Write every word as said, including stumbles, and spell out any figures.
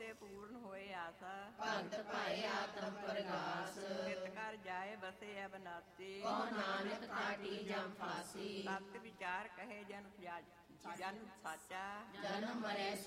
ਤੇ ਪੂਰਨ ਹੋਏ ਆਸਾ, ਭਗਤ ਪਾਏ ਆਤਮ ਪ੍ਰਗਾਸ। ਚਿਤ ਕਰ ਜਾਏ ਬਸੇ ਅਬਨਾਸੀ, ਕਉ ਨਾਨਕ ਕਾਟੀ ਜਮ ਫਾਸੀ। ਤਤ ਵਿਚਾਰ ਕਹੇ ਜਨ ਜਨ ਸਾਚਾ, ਜਨਮ ਮਰੈ